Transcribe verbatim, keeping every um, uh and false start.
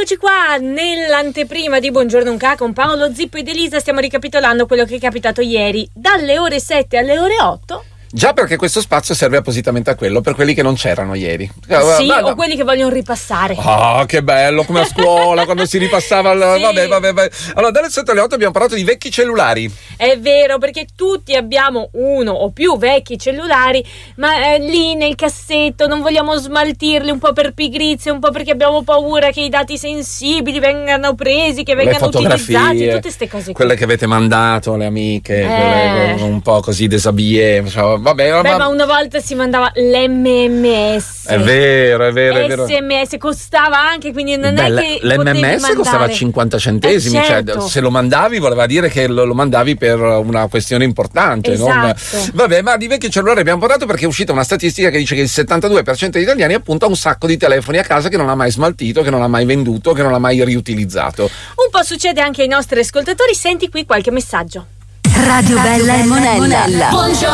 Eccoci qua nell'anteprima di Buongiorno Unca con Paolo Zippo ed Elisa. Stiamo ricapitolando quello che è capitato ieri dalle ore sette alle ore otto. Già, perché questo spazio serve appositamente a quello, per quelli che non c'erano ieri. Sì, ma, o quelli che vogliono ripassare. Ah, oh, che bello, come a scuola quando si ripassava il... Sì. Vabbè, vabbè, vabbè. Allora, dalle sette alle otto abbiamo parlato di vecchi cellulari. È vero, perché tutti abbiamo uno o più vecchi cellulari, ma eh, lì nel cassetto non vogliamo smaltirli, un po' per pigrizia, un po' perché abbiamo paura che i dati sensibili vengano presi, che vengano utilizzati, tutte queste cose qui. Quelle che avete mandato alle amiche, eh. quelle un po' così desabillé, cioè, vabbè, Beh, ma... ma una volta si mandava l'emme emme esse. È vero, è vero, è vero. esse emme esse costava anche, quindi non Beh, è che l'emme emme esse mandare. costava cinquanta centesimi, eh, certo. Cioè se lo mandavi voleva dire che lo, lo mandavi per una questione importante. Esatto. Non... Vabbè, ma di vecchi cellulari abbiamo parlato perché è uscita una statistica che dice che il settantadue per cento degli italiani appunto ha un sacco di telefoni a casa che non ha mai smaltito, che non ha mai venduto, che non ha mai riutilizzato. Un po' succede anche ai nostri ascoltatori. Senti qui qualche messaggio. Radio Bella e Monella. Buongiorno